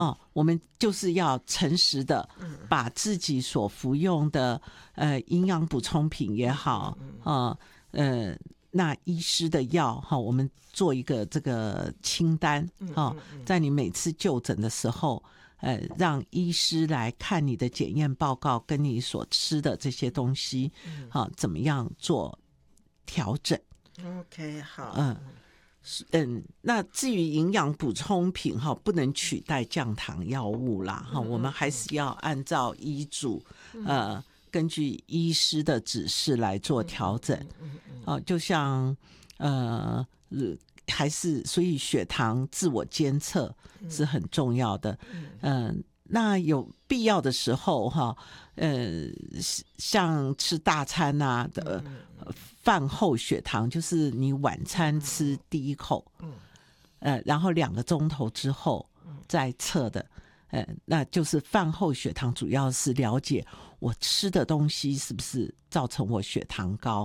我们就是要诚实的把自己所服用的营养补充品也好，那医师的药我们做一个这个清单在你每次就诊的时候，让医师来看你的检验报告跟你所吃的这些东西，怎么样做调整。 OK， 好。 那至于营养补充品不能取代降糖药物啦，我们还是要按照医嘱根据医师的指示来做调整。就像还是所以血糖自我监测是很重要的。那有必要的时候像吃大餐啊的饭后血糖，就是你晚餐吃第一口，然后2个钟头之后再测的，那就是饭后血糖，主要是了解我吃的东西是不是造成我血糖高。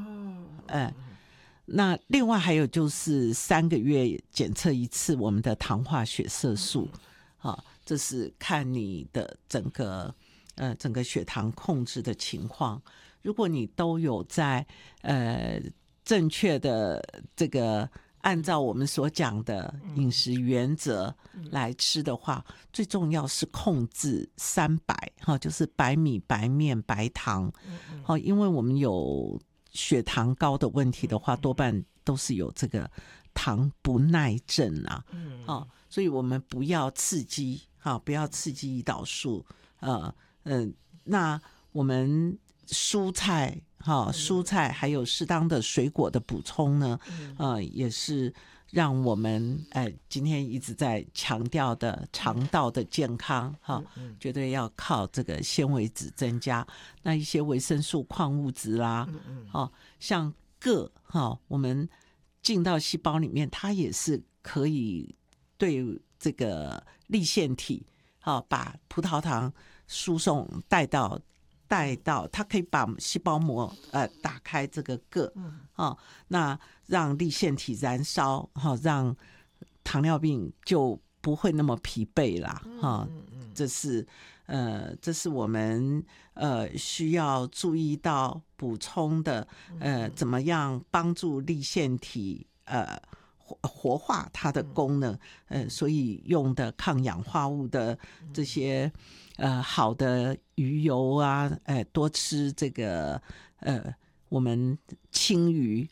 那另外还有就是3个月检测一次我们的糖化血色素，这是看你的整个血糖控制的情况。如果你都有在正确的这个按照我们所讲的饮食原则来吃的话，最重要是控制3白，就是白米、白面、白糖。因为我们有血糖高的问题的话，多半都是有这个糖不耐症啊。所以我们不要刺激胰岛素。那我们蔬菜还有适当的水果的补充呢，也是让我们今天一直在强调的肠道的健康绝对要靠这个纤维质增加。那一些维生素、矿物质啦，像铬我们进到细胞里面，它也是可以对这个粒线体把葡萄糖输送带到它可以把细胞膜打开这个铬，那让粒线体燃烧，让糖尿病就不会那么疲惫啦。这是我们需要注意到补充的，怎么样帮助粒线体活化它的功能，所以用的抗氧化物的这些好的鱼油啊，多吃这个我们青鱼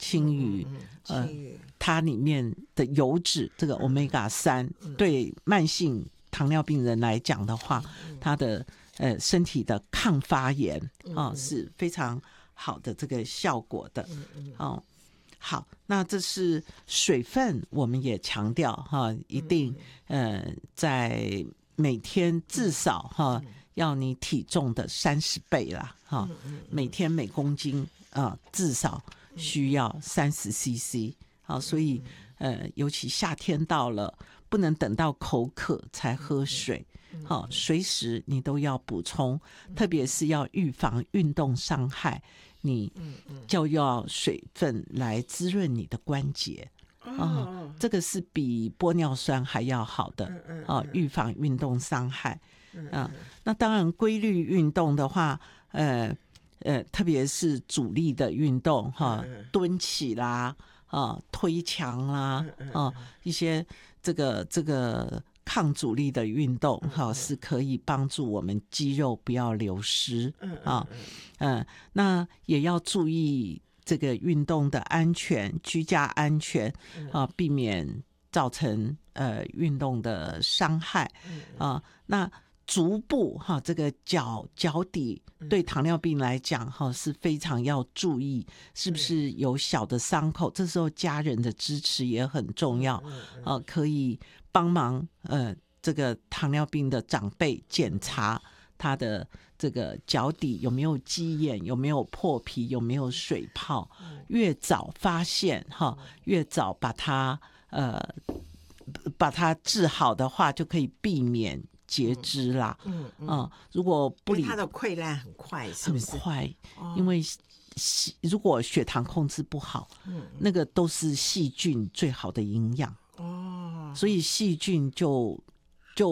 它里面的油脂这个 Omega-3，对慢性糖尿病人来讲的话，它的身体的抗发炎是非常好的这个效果的。好，那这是水分，我们也强调一定在每天至少要你体重的30倍啦，每天每公斤至少需要30cc。所以尤其夏天到了，不能等到口渴才喝水，随时你都要补充，特别是要预防运动伤害，你就要水分来滋润你的关节。这个是比玻尿酸还要好的预防运动伤害。那当然规律运动的话，特别是阻力的运动蹲起啦推墙啦一些这个抗阻力的运动是可以帮助我们肌肉不要流失那也要注意这个运动的安全，居家安全避免造成运动的伤害那足部这个脚底对糖尿病来讲是非常要注意是不是有小的伤口，这时候家人的支持也很重要可以帮忙这个糖尿病的长辈检查他的这个脚底有没有鸡眼，有没有破皮，有没有水泡，越早发现越早把它治好的话，就可以避免截肢啦。如果不理， 它的溃烂很快，是不是？ 很快，因为如果血糖控制不好，那个都是细菌最好的营养所以细菌就